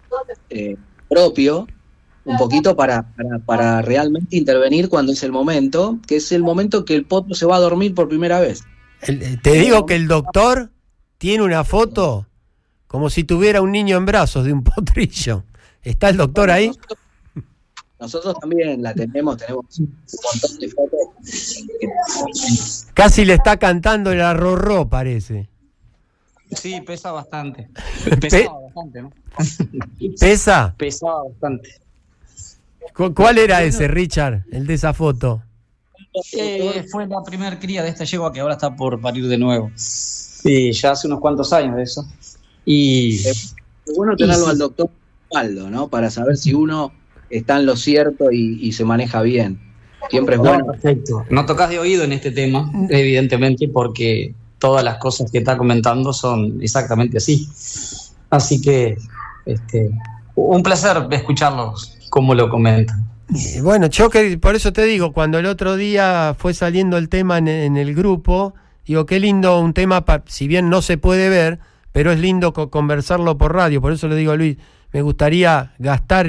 propio, un poquito para realmente intervenir cuando es el momento, que es el momento que el potro se va a dormir por primera vez. Te digo que el doctor tiene una foto como si tuviera un niño en brazos de un potrillo. ¿Está el doctor ahí? Nosotros también la tenemos un montón de fotos. Casi le está cantando el arrorró, parece. Sí, pesa bastante. Pesaba bastante, ¿no? ¿Pesa? Pesaba bastante. ¿Cuál era ese, Richard, el de esa foto? Fue la primer cría de esta yegua que ahora está por parir de nuevo. Sí, ya hace unos cuantos años de eso. Y es bueno tenerlo al doctor Osvaldo, ¿no? Para saber si uno está en lo cierto y se maneja bien. Siempre es bueno. Perfecto. No tocas de oído en este tema, evidentemente, porque todas las cosas que está comentando son exactamente así. Así que un placer escucharlos como lo comentan. Bueno, yo por eso te digo, cuando el otro día fue saliendo el tema en el grupo, digo, qué lindo un tema, si bien no se puede ver, pero es lindo conversarlo por radio. Por eso le digo a Luis, me gustaría gastar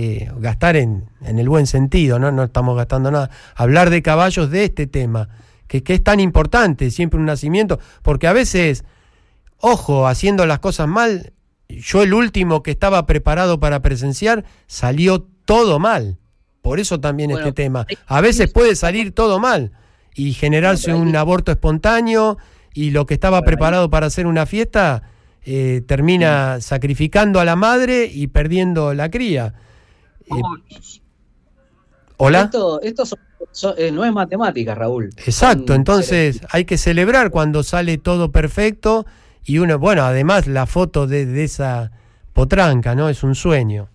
en el buen sentido, no estamos gastando nada, hablar de caballos de este tema, que es tan importante, siempre un nacimiento, porque a veces, ojo, haciendo las cosas mal, yo el último que estaba preparado para presenciar, salió todo mal. Por eso también este tema. A veces puede salir todo mal y generarse un aborto espontáneo y lo que estaba preparado para hacer una fiesta termina sacrificando a la madre y perdiendo la cría. ¿Hola? Esto no es matemática, Raúl. Exacto, entonces hay que celebrar cuando sale todo perfecto y uno, bueno, además la foto de esa potranca, ¿no? Es un sueño.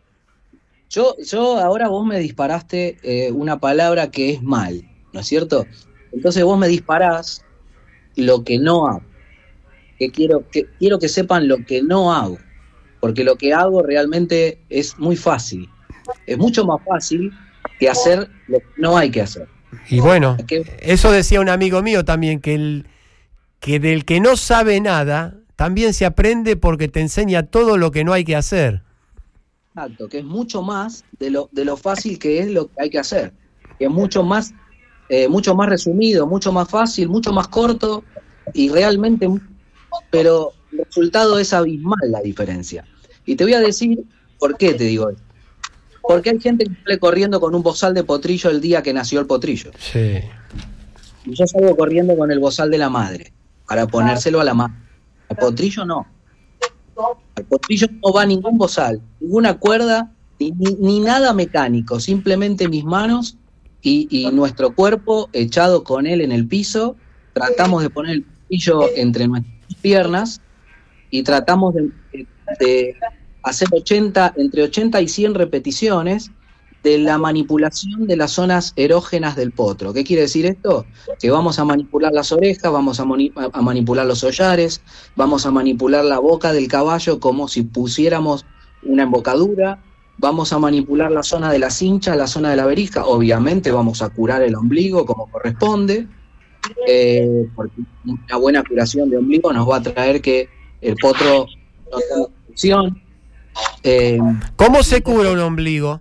Yo ahora vos me disparaste una palabra que es mal, ¿no es cierto? Entonces vos me disparás lo que no hago. Quiero que sepan lo que no hago, porque lo que hago realmente es muy fácil. Es mucho más fácil que hacer lo que no hay que hacer. Y bueno, eso decía un amigo mío también, que del que no sabe nada, también se aprende porque te enseña todo lo que no hay que hacer. Exacto, que es mucho más de lo fácil que es lo que hay que hacer, que es mucho más resumido, mucho más fácil, mucho más corto y realmente, pero el resultado es abismal la diferencia. Y te voy a decir por qué te digo esto. Porque hay gente que sale corriendo con un bozal de potrillo el día que nació el potrillo. Sí. Y yo salgo corriendo con el bozal de la madre para ponérselo a la madre. Al potrillo no. Al potrillo no va ningún bozal, ninguna cuerda, ni nada mecánico, simplemente mis manos y nuestro cuerpo echado con él en el piso. Tratamos de poner el potrillo entre nuestras piernas y tratamos de hacer entre 80 y 100 repeticiones de la manipulación de las zonas erógenas del potro. ¿Qué quiere decir esto? Que vamos a manipular las orejas, vamos a manipular los hollares, vamos a manipular la boca del caballo como si pusiéramos una embocadura, vamos a manipular la zona de la cincha, la zona de la verija, obviamente vamos a curar el ombligo como corresponde, porque una buena curación de ombligo nos va a traer que el potro no tenga infección. ¿Cómo se cura un ombligo?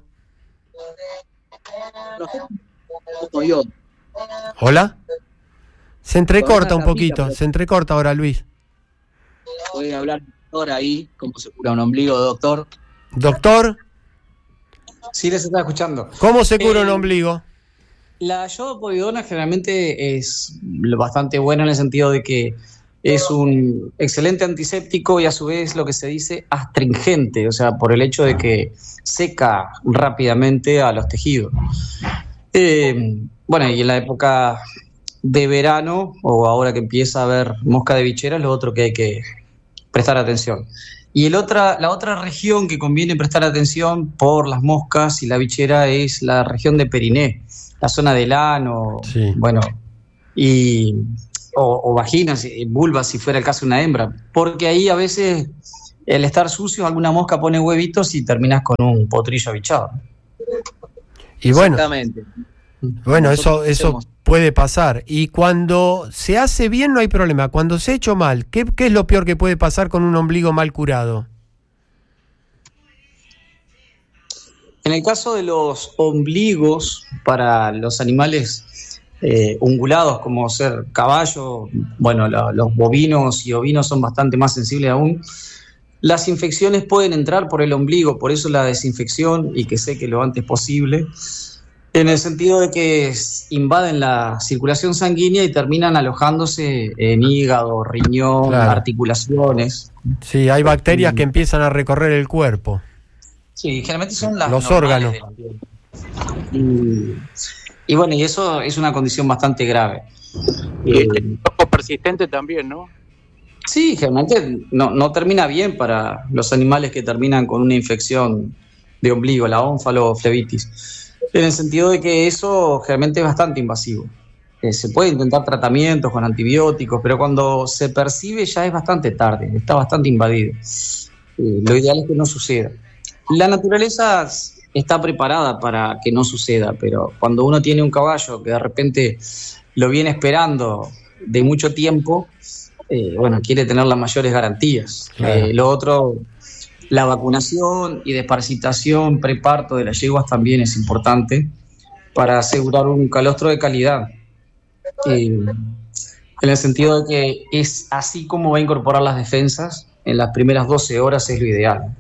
¿Hola? Se entrecorta un poquito, se entrecorta ahora, Luis. Voy a hablar ahora ahí, cómo se cura un ombligo, doctor. ¿Doctor? Sí, les está escuchando. ¿Cómo se cura un ombligo? La yodopovidona generalmente es bastante buena en el sentido de que es un excelente antiséptico y a su vez lo que se dice astringente, o sea, por el hecho de que seca rápidamente a los tejidos. Bueno, y en la época de verano, o ahora que empieza a haber mosca de bichera, es lo otro que hay que prestar atención. Y la otra región que conviene prestar atención por las moscas y la bichera es la región de periné, la zona del ano, Sí. bueno, o vaginas, vulvas si fuera el caso de una hembra, porque ahí a veces el estar sucio, alguna mosca pone huevitos y terminas con un potrillo abichado. Y bueno, Exactamente. bueno, eso hacemos- puede pasar. Y cuando se hace bien no hay problema. Cuando se ha hecho mal, ¿qué es lo peor que puede pasar con un ombligo mal curado? En el caso de los ombligos para los animales ungulados como ser caballo, bueno, los bovinos y ovinos son bastante más sensibles aún. Las infecciones pueden entrar por el ombligo, por eso la desinfección y que seque lo antes posible, en el sentido de que invaden la circulación sanguínea y terminan alojándose en hígado, riñón, Claro. articulaciones. Sí, hay bacterias que empiezan a recorrer el cuerpo. Sí, generalmente son las Los normales órganos. de la piel. Y bueno, y eso es una condición bastante grave. Y el ojo persistente también, ¿no? Sí, generalmente no termina bien para los animales que terminan con una infección de ombligo, la ónfaloflebitis, en el sentido de que eso generalmente es bastante invasivo. Se puede intentar tratamientos con antibióticos, pero cuando se percibe ya es bastante tarde, está bastante invadido. Lo ideal es que no suceda. La naturaleza está preparada para que no suceda, pero cuando uno tiene un caballo que de repente lo viene esperando de mucho tiempo, bueno, quiere tener las mayores garantías. Claro. Lo otro, la vacunación y desparasitación preparto de las yeguas también es importante para asegurar un calostro de calidad. En el sentido de que es así como va a incorporar las defensas, en las primeras 12 horas es lo ideal.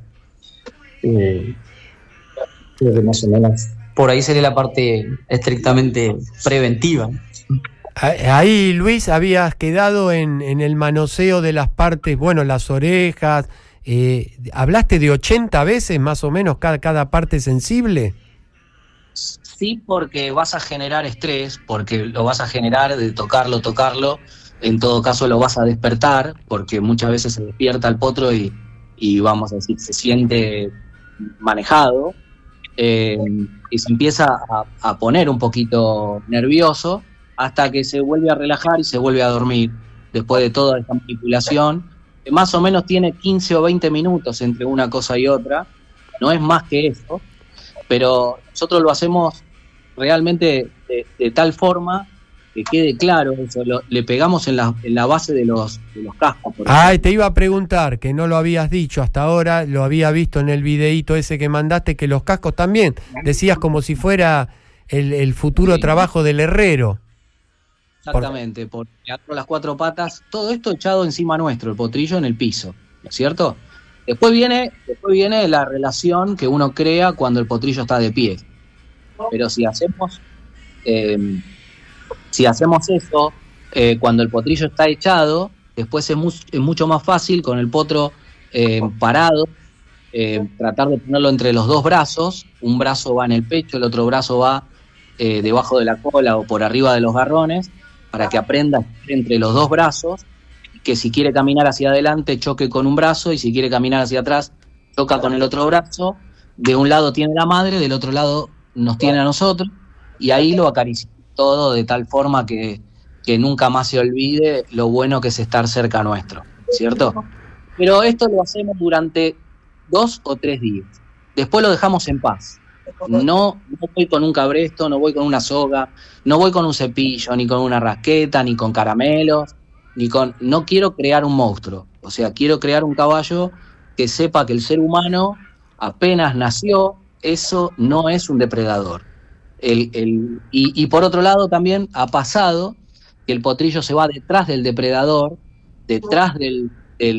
Más o menos. Por ahí sería la parte estrictamente preventiva. Ahí, Luis, habías quedado en el manoseo de las partes, bueno, las orejas. ¿Hablaste de 80 veces más o menos cada parte sensible? Sí, porque vas a generar estrés, porque lo vas a generar de tocarlo, en todo caso lo vas a despertar, porque muchas veces se despierta el potro y vamos a decir, se siente manejado, y se empieza a poner un poquito nervioso hasta que se vuelve a relajar y se vuelve a dormir después de toda esta manipulación, que más o menos tiene 15 o 20 minutos entre una cosa y otra, no es más que eso, pero nosotros lo hacemos realmente de tal forma que quede claro eso, le pegamos en la base de los cascos. Te iba a preguntar, que no lo habías dicho hasta ahora, lo había visto en el videíto ese que mandaste, que los cascos también, decías como si fuera el futuro trabajo del herrero. Exactamente, porque atro las 4 patas, todo esto echado encima nuestro, el potrillo en el piso, ¿no es cierto? Después viene la relación que uno crea cuando el potrillo está de pie. Pero si hacemos eso, cuando el potrillo está echado, después es mucho más fácil con el potro parado, tratar de ponerlo entre los dos brazos. Un brazo va en el pecho, el otro brazo va debajo de la cola o por arriba de los garrones, para que aprenda a estar entre los dos brazos, que si quiere caminar hacia adelante choque con un brazo y si quiere caminar hacia atrás choca con el otro brazo. De un lado tiene la madre, del otro lado nos tiene a nosotros, y ahí lo acaricia todo de tal forma que nunca más se olvide lo bueno que es estar cerca nuestro, ¿cierto? Pero esto lo hacemos durante 2 o 3 días. Después lo dejamos en paz. No voy con un cabresto, no voy con una soga, no voy con un cepillo, ni con una rasqueta, ni con caramelos, no quiero crear un monstruo. O sea, quiero crear un caballo que sepa que el ser humano apenas nació, eso no es un depredador. Y por otro lado también ha pasado que el potrillo se va detrás del depredador, detrás del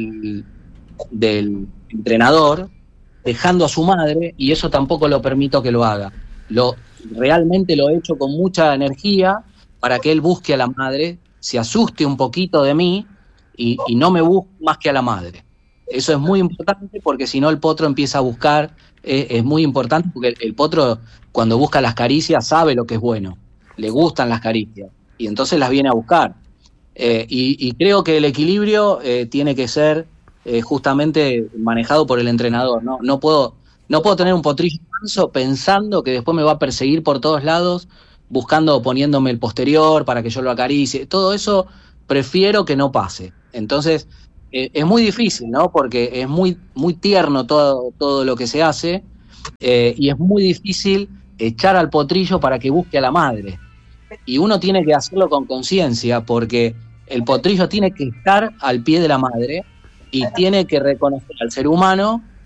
entrenador, dejando a su madre, y eso tampoco lo permito que lo haga. Realmente lo he hecho con mucha energía para que él busque a la madre, se asuste un poquito de mí y no me busque más que a la madre. Eso es muy importante porque si no el potro empieza a buscar, es muy importante porque el potro cuando busca las caricias sabe lo que es bueno, le gustan las caricias y entonces las viene a buscar. Y creo que el equilibrio tiene que ser justamente manejado por el entrenador, ¿no? No puedo tener un potrillo manso pensando que después me va a perseguir por todos lados, poniéndome el posterior para que yo lo acaricie. Todo eso prefiero que no pase. Entonces, es muy difícil, ¿no? Porque es muy, muy tierno todo lo que se hace, y es muy difícil echar al potrillo para que busque a la madre. Y uno tiene que hacerlo con conciencia, porque el potrillo tiene que estar al pie de la madre y tiene que reconocer al ser humano